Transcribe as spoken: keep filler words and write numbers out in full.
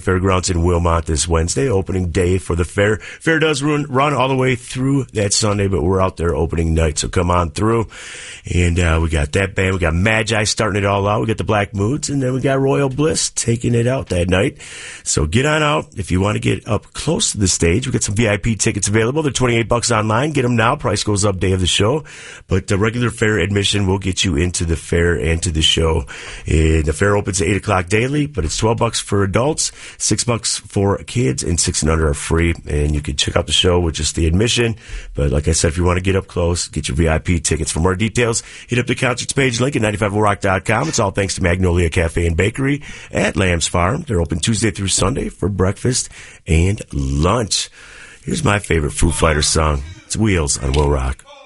Fairgrounds in Wilmot this Wednesday, opening day for the fair. Fair does run, run all the way through that Sunday, but we're out there opening night, so come on through. And uh, we got that band. We got Magi starting it all out. We got the Black Moods, and then we got Royal Bliss taking it out that night. So get on out if you want to get up close to the stage. We got some V I P tickets available. They're twenty-eight bucks online. Get them now. Price goes up day of the show. But the regular fair admission will get you into the fair and to the show. And the fair opens at eight o'clock daily, but it's twelve bucks for adults, six bucks for kids, and six and under are free. And you can check out the show with just the admission. But like I said, if you want to get up close, get your V I P tickets. For more details, hit up the concerts page link at nine five oh rock dot com. It's all thanks to Magnolia Cafe and Bakery at Lamb's Farm. They're open Tuesday through Sunday for breakfast and lunch. Here's my favorite Foo Fighters song. It's Wheels on Will Rock.